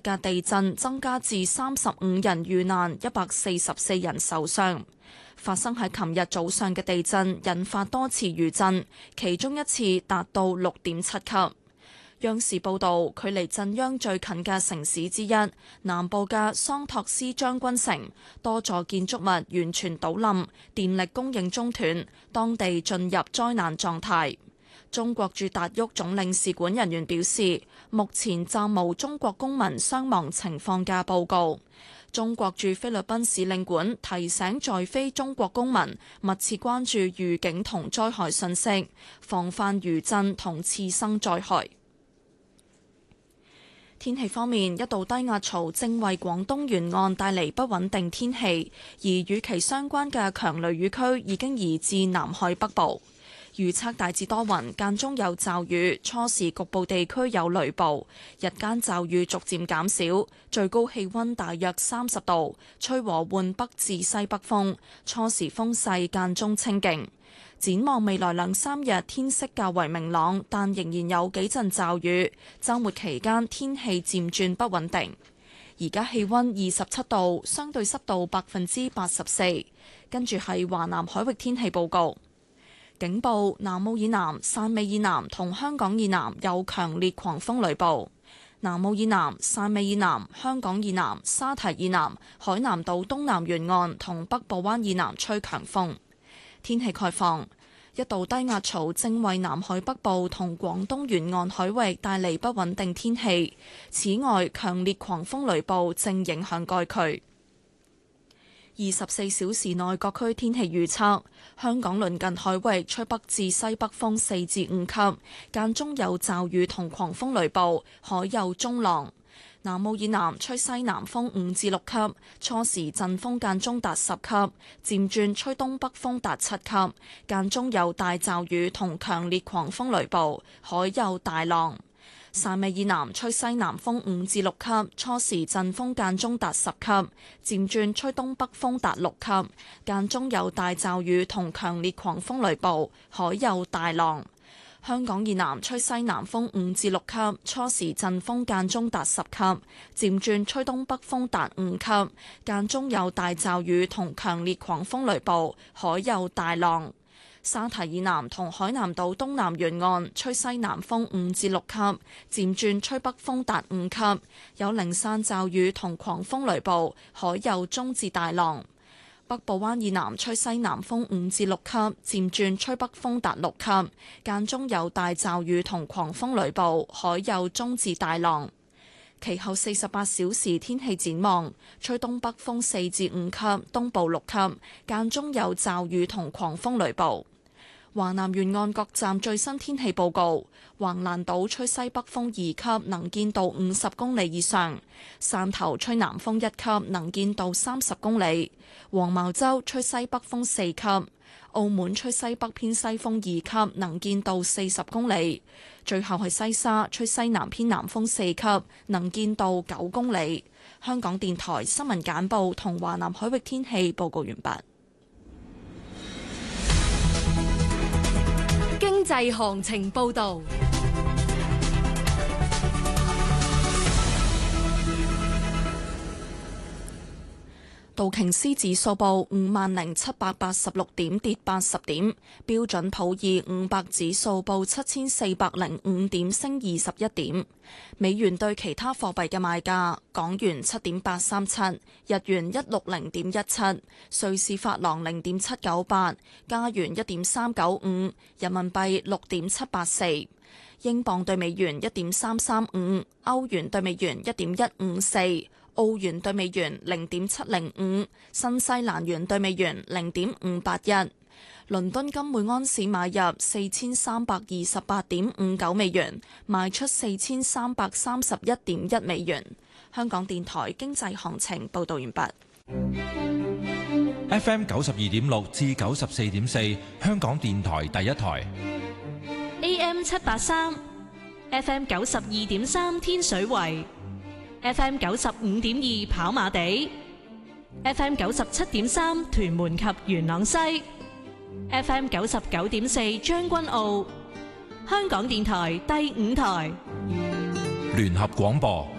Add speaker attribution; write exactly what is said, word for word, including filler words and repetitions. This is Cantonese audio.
Speaker 1: 嘅地震增加至三十五人遇難，一百四十四人受傷。發生喺琴日早上嘅地震引發多次餘震，其中一次達到六點七級。央視報導，距離震央最近嘅城市之一，南部嘅桑托斯將軍城，多座建築物完全倒冧，電力供應中斷，當地進入災難狀態。中國駐達沃總領事館人員表示，目前暫無中國公民傷亡情況嘅報告。中國駐菲律賓使領館提醒在非中國公民密切關注預警同災害信息，防範餘震同次生災害。天氣方面，一道低壓槽正為廣東沿岸帶嚟不穩定天氣，而與其相關嘅強雷雨區已經移至南海北部。預測大致多雲，間中有驟雨，初時局部地區有雷暴，日間驟雨逐漸減少，最高氣溫大約三十度，吹和緩北至西北風，初時風勢間中清勁。展望未來兩三日天色較為明朗，但仍然有幾陣驟雨，週末期間天氣漸轉不穩定。而家氣溫二十七度，相對濕度百分之八十四。跟住係華南海域天氣報告。警報：南澳以南、汕尾以南同香港以南有強烈狂風雷暴。南澳以南、汕尾以南、香港以南、沙堤以南、海南島東南沿岸同北部灣以南吹強風。天氣概況：一道低壓槽正為南海北部同廣東沿岸海域帶嚟不穩定天氣。此外，強烈狂風雷暴正影響該區。二十四小時內各區天氣預測：香港鄰近海域吹北至西北風四至五級，間中有驟雨同狂風雷暴，海有中浪。南澳以南吹西南風五至六級，初時陣風間中達十級，漸轉吹東北風達七級，間中有大驟雨同強烈狂風雷暴，海有大浪。汕尾以南吹西南風五至六級，初時陣風間中達十級，漸轉吹東北風達六級，間中有大驟雨同強烈狂風雷暴，海有大浪。香港以南吹西南風五至六級，初時陣風間中達十級，漸轉吹東北風達五級，間中有大驟雨同強烈狂風雷暴，海有大浪。沙堤以南同海南島東南沿岸吹西南風五至六級，漸轉吹北風達五級，有零散驟雨同狂風雷暴，海有中至大浪。北部灣以南吹西南風五至六級，漸轉吹北風達六級，間中有大驟雨同狂風雷暴，海有中至大浪。其後四十八小時天氣展望：吹東北風四至五級，東部六級，間中有驟雨同狂風雷暴。華南沿岸各站最新天氣報告：橫瀾島吹西北風二級，能見度五十公里以上；汕頭吹南風一級，能見度三十公里；黃茅洲吹西北風四級；澳門吹西北偏西風二級，能見度四十公里；最後係西沙吹西南偏南風四級，能見度九公里。香港電台新聞簡報同華南海域天氣報告完畢。
Speaker 2: 經濟行情報導。
Speaker 1: 道瓊斯指數報五萬零七百八十六點，跌八十點；標準普爾五百指數報七千四百零五點，升二十一點。美元對其他貨幣嘅賣價：港元七點八三七，日元一六零點一七，瑞士法郎零點七九八，加元一點三九五，人民幣六點七八四。英鎊對美元一點三三五，歐元對美元一點一五四，澳元對美元零點七零五，新西蘭元對美元零點五八一。倫敦金每安士買入四千三百二十八點五九美元，賣出四千三百三十一點一美元。香港電台經濟行情報道完畢。
Speaker 3: F M 九十二點六至九十四點四，香港電台第一台。
Speaker 2: A M 七八三 ，F M 九十二點三天水圍。F M 九十五點二跑馬地 ，F M 九十七點三屯門及元朗西 ，F M 九十九點四將軍澳，香港電台第五台
Speaker 3: 聯合廣播。